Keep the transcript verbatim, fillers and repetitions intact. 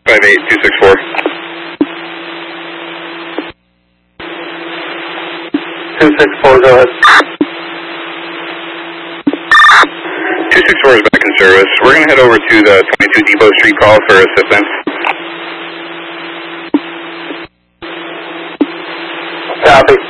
five eight two six four. two six four, go ahead. two six four is back in service. We're going to head over to the twenty-two Depot Street call for assistance. Copy.